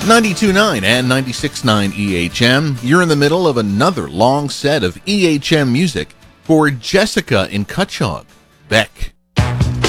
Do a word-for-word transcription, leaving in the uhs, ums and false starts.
ninety-two point nine and ninety-six point nine E H M. You're in the middle of another long set of E H M music for Jessica in Cutchogue. Beck.